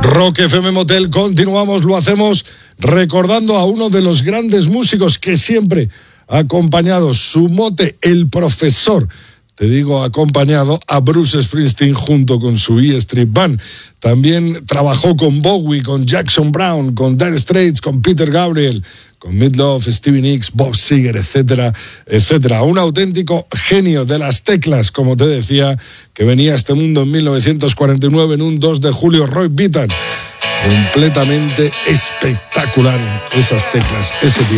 Rock FM Motel, continuamos, lo hacemos recordando a uno de los grandes músicos que siempre ha acompañado su mote, el profesor. Te digo, acompañado a Bruce Springsteen junto con su E Street Band. También trabajó con Bowie, con Jackson Browne, con Dire Straits, con Peter Gabriel, con Meat Loaf, Stevie Nicks, Bob Seger, etcétera, etcétera. Un auténtico genio de las teclas, como te decía, que venía a este mundo en 1949, en un 2 de julio, Roy Bittan. Completamente espectacular esas teclas, ese día.